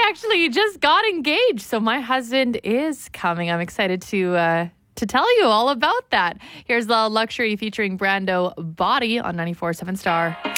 actually just got engaged. So my husband is coming. I'm excited to tell you all about that. Here's the Luxury featuring Brando Body on 94.7 Star.